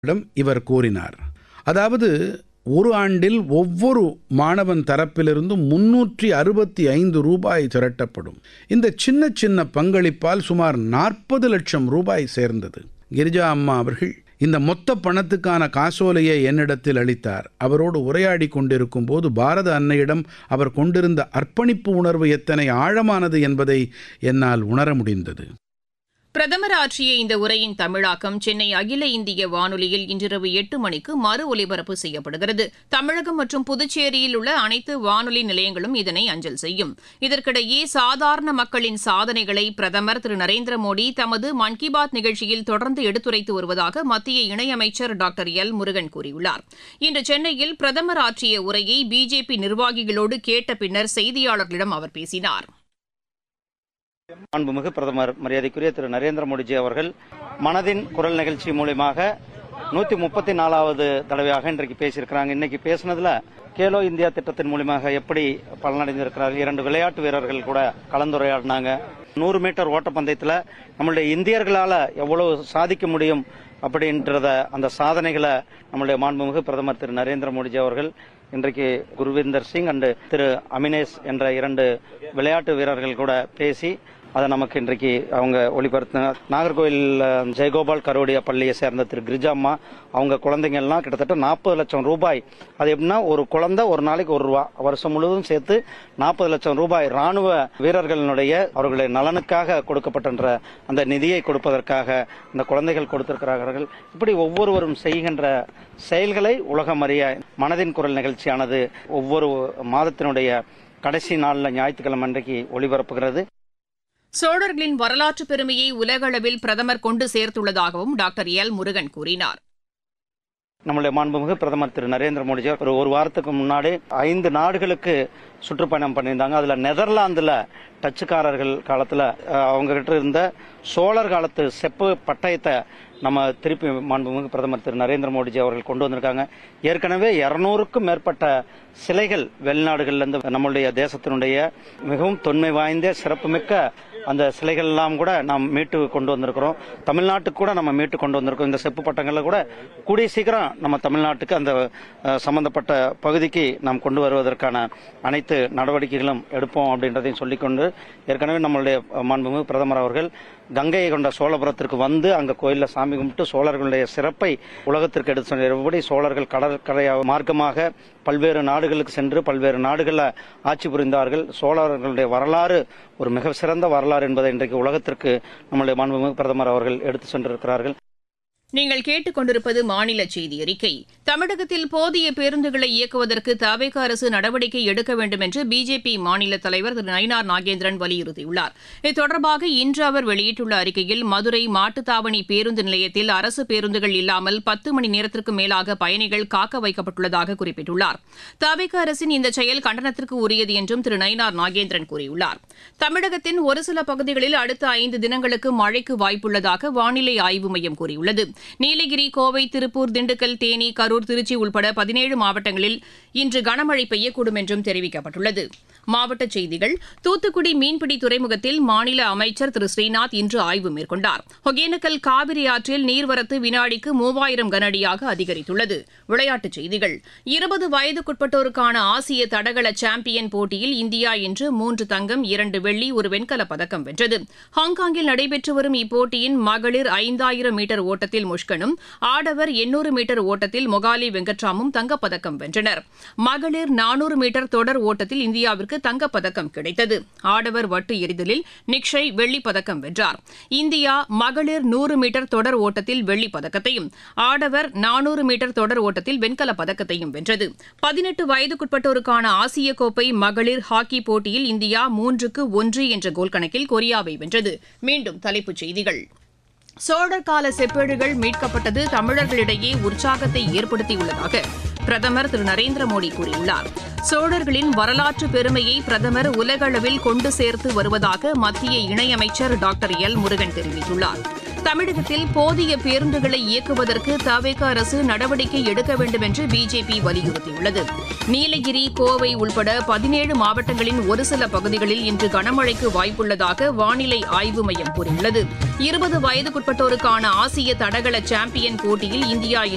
இவர் கூறினார். அதாவது ஒரு ஆண்டில் ஒவ்வொரு மாணவன் தரப்பிலிருந்தும் 365 ரூபாய் திரட்டப்படும். இந்த சின்ன சின்ன பங்களிப்பால் சுமார் 40 லட்சம் ரூபாய் சேர்ந்தது. கிரிஜா அம்மா அவர்கள் இந்த மொத்த பணத்துக்கான காசோலையை என்னிடத்தில் அளித்தார். அவரோடு உரையாடி கொண்டிருக்கும் போது பாரத அன்னையிடம் அவர் கொண்டிருந்த அர்ப்பணிப்பு உணர்வு எத்தனை ஆழமானது என்பதை என்னால் உணர முடிந்தது. பிரதமர் ஆற்றிய இந்த உரையின் தமிழாக்கம் சென்னை அகில இந்திய வானொலியில் இன்றிரவு 8 மணிக்கு மறு ஒலிபரப்பு செய்யப்படுகிறது. தமிழகம் மற்றும் புதுச்சேரியில் உள்ள அனைத்து வானொலி நிலையங்களும் இதனை அஞ்சல் செய்யும். இதற்கிடையே சாதாரண மக்களின் சாதனைகளை பிரதமர் திரு நரேந்திர மோடி தமது மன் கி பாத் நிகழ்ச்சியில் தொடர்ந்து எடுத்துரைத்து வருவதாக மத்திய இணையமைச்சர் டாக்டர் எல் முருகன் கூறியுள்ளார். இன்று சென்னையில் பிரதமர் ஆற்றிய உரையை பிஜேபி நிர்வாகிகளோடு கேட்ட பின்னர் செய்தியாளர்களிடம் அவர் பேசினார். மாண்புமிகு பிரதமர் மரியாதைக்குரிய திரு நரேந்திர மோடிஜி அவர்கள் மனதின் குரல் நிகழ்ச்சி மூலமாக 134வது தடவையாக இன்றைக்கு பேசியிருக்கிறாங்க. இன்னைக்கு பேசினதுல கேலோ இந்தியா திட்டத்தின் மூலமாக எப்படி பலனடைந்திருக்கிறார்கள், 2 விளையாட்டு வீரர்கள் கூட கலந்துரையாடினாங்க. 100 மீட்டர் ஓட்டப்பந்தயத்தில் நம்மளுடைய இந்தியர்களால எவ்வளவு சாதிக்க முடியும் அப்படின்றத அந்த சாதனைகளை நம்முடைய மாண்புமிகு பிரதமர் திரு நரேந்திர மோடிஜி அவர்கள் இன்றைக்கு குர்விந்தர் சிங் அண்ட் திரு அமினேஷ் என்ற 2 விளையாட்டு வீரர்கள் கூட பேசி அதை நமக்கு இன்றைக்கு அவங்க ஒளிபரப்பு. நாகர்கோவில் ஜெயகோபால் கரோடியா பள்ளியை சேர்ந்த திரு கிரிஜா அம்மா அவங்க குழந்தைங்க எல்லாம் கிட்டத்தட்ட 40 லட்சம் ரூபாய், அது எப்படின்னா ஒரு குழந்தை ஒரு நாளைக்கு ₹1, வருஷம் முழுவதும் சேர்த்து 40 லட்சம் ரூபாய் ராணுவ வீரர்களுடைய அவர்களுடைய நலனுக்காக கொடுக்கப்பட்ட அந்த நிதியை கொடுப்பதற்காக அந்த குழந்தைகள் கொடுத்திருக்கிறார்கள். இப்படி ஒவ்வொருவரும் செய்கின்ற செயல்களை உலகம் அறிய மனதின் குரல் நிகழ்ச்சியானது ஒவ்வொரு மாதத்தினுடைய கடைசி நாளில் ஞாயிற்றுக்கிழமை அன்றைக்கு ஒளிபரப்புகிறது. சோழர்களின் வரலாற்று பெருமையை உலகளவில் பிரதமர் கொண்டு சேர்த்துள்ளதாகவும் டாக்டர் எல் முருகன் கூறினார். நம்முடைய மாண்புமிகு பிரதமர் திரு நரேந்திர மோடிஜி ஒரு வாரத்துக்கு முன்னாடி 5 நாடுகளுக்கு சுற்றுப்பயணம் பண்ணியிருந்தாங்க. அதுல நெதர்லாந்துல டச்சுக்காரர்கள் காலத்துல அவங்க கிட்ட இருந்த சோழர் காலத்து செப்பு பட்டயத்தை நம்ம திருப்பி மாண்புமிகு பிரதமர் திரு நரேந்திர மோடிஜி அவர்கள் கொண்டு வந்திருக்காங்க. ஏற்கனவே 200க்கும் மேற்பட்ட சிலைகள் வெளிநாடுகள்ல இருந்து நம்மளுடைய தேசத்தினுடைய மிகவும் தொன்மை வாய்ந்த சிறப்புமிக்க அந்த சிலைகள் எல்லாம் கூட நாம் மீட்டு கொண்டு வந்திருக்கிறோம். தமிழ்நாட்டுக்கு கூட நம்ம மீட்டு கொண்டு வந்திருக்கோம். இந்த செப்பு பட்டங்கள்ல கூட கூடிய சீக்கிரம் நம்ம தமிழ்நாட்டுக்கு அந்த சம்பந்தப்பட்ட பகுதிக்கு நாம் கொண்டு வருவதற்கான அனைத்து நடவடிக்கைகளும் எடுப்போம் அப்படின்றதையும் சொல்லிக்கொண்டு, ஏற்கனவே நம்மளுடைய மாண்புமிகு பிரதமர் அவர்கள் கங்கையை கொண்ட சோழபுரத்திற்கு வந்து அங்க கோயில்ல சாமி கும்பிட்டு சோழர்களுடைய சிறப்பை உலகத்திற்கு எடுத்து சொன்னபடி சோழர்கள் கடற்கரை மார்க்கமாக பல்வேறு நாடுகளுக்கு சென்று பல்வேறு நாடுகளில் ஆட்சி புரிந்தார்கள். சோழர்களுடைய வரலாறு ஒரு மிக சிறந்த வரலாறு என்பதை இன்றைக்கு உலகத்திற்கு நம்முடைய மாண்புமிகு பிரதமர் அவர்கள் எடுத்து சென்றிருக்கிறார்கள். நீங்கள் கேட்டுக் கொண்டிருப்பது மாநில செய்தி அறிக்கை. தமிழகத்தில் போதிய பேருந்துகளை இயக்குவதற்கு தவேக அரசு நடவடிக்கை எடுக்க வேண்டும் என்று பிஜேபி மாநில தலைவர் திரு நயினார் நாகேந்திரன் வலியுறுத்தியுள்ளார். இது தொடர்பாக இன்று அவர் வெளியிட்டுள்ள அறிக்கையில் மதுரை மாட்டுத்தாவணி பேருந்து நிலையத்தில் அரசு பேருந்துகள் இல்லாமல் 10 மணி நேரத்திற்கு மேலாக பயணிகள் காக்க வைக்கப்பட்டுள்ளதாக குறிப்பிட்டுள்ளார். தவேக அரசின் இந்த செயல் கண்டனத்திற்கு உரியது என்றும் திரு நயினார் நாகேந்திரன் கூறியுள்ளார். தமிழகத்தின் ஒரு சில பகுதிகளில் அடுத்த 5 தினங்களுக்கு மழைக்கு வாய்ப்புள்ளதாக வானிலை ஆய்வு மையம் கூறியுள்ளது. நீலகிரி, கோவை, திருப்பூர், திண்டுக்கல், தேனி, கரூர், திருச்சி உள்பட 17 மாவட்டங்களில் இன்று கனமழை பெய்யக்கூடும் என்றும் தெரிவிக்கப்பட்டுள்ளது. மாவட்டச் செய்திகள். தூத்துக்குடி மீன்பிடி துறைமுகத்தில் மாநில அமைச்சர் திரு ஸ்ரீநாத் இன்று ஆய்வு மேற்கொண்டார். ஒகேனக்கல் காவிரி ஆற்றில் நீர்வரத்து வினாடிக்கு 3000 கனஅடியாக அதிகரித்துள்ளது. விளையாட்டுச் செய்திகள். 20 வயதுக்குட்பட்டோருக்கான ஆசிய தடகள சாம்பியன் போட்டியில் இந்தியா இன்று 3 தங்கம், 2 வெள்ளி, 1 வெண்கலப் பதக்கம் வென்றது. ஹாங்காங்கில் நடைபெற்று வரும் இப்போட்டியின் மகளிர் 5000 மீட்டர் ஓட்டத்தில் முஷ்கனும், ஆடவர் 800 மீட்டர் ஓட்டத்தில் மொகாலி வெங்கட்ராமும் தங்கப்பதக்கம் வென்றனர். மகளிர் 400 மீட்டர் தொடர் ஓட்டத்தில் இந்தியாவிற்கு தங்கப்பதக்கம் கிடைத்தது. ஆடவர் வட்டு எறிதலில் நிக்ஷய் வெள்ளிப் பதக்கம் வென்றார். இந்தியா மகளிர் 100 மீட்டர் தொடர் ஓட்டத்தில் வெள்ளிப் பதக்கத்தையும், ஆடவர் 400 மீட்டர் தொடர் ஓட்டத்தில் வெண்கலப் பதக்கத்தையும் வென்றது. 18 வயதுக்குட்பட்டோருக்கான ஆசிய கோப்பை மகளிர் ஹாக்கி போட்டியில் இந்தியா 3-1 என்ற கோல் கணக்கில் கொரியாவை வென்றது. மீண்டும் தலைப்புச் செய்திகள். சோழர் கால செப்பேடுகள் மீட்கப்பட்டது தமிழர்களிடையே உற்சாகத்தை ஏற்படுத்தியுள்ளதாக பிரதமர் திரு நரேந்திர மோடி கூறியுள்ளார். சோழர்களின் வரலாற்று பெருமையை பிரதமர் உலகளவில் கொண்டு சேர்த்து வருவதாக மத்திய இணையமைச்சர் டாக்டர் எல் முருகன் தெரிவித்துள்ளார். தமிழகத்தில் போதிய பேருந்துகளை இயக்குவதற்கு தவேக அரசு நடவடிக்கை எடுக்க வேண்டும் என்று பிஜேபி வலியுறுத்தியுள்ளது. நீலகிரி, கோவை உள்பட 17 மாவட்டங்களின் ஒரு சில பகுதிகளில் இன்று கனமழைக்கு வாய்ப்புள்ளதாக வானிலை ஆய்வு மையம் கூறியுள்ளது. 20 வயதுக்குட்பட்டோருக்கான ஆசிய தடகள சாம்பியன் போட்டியில் இந்தியா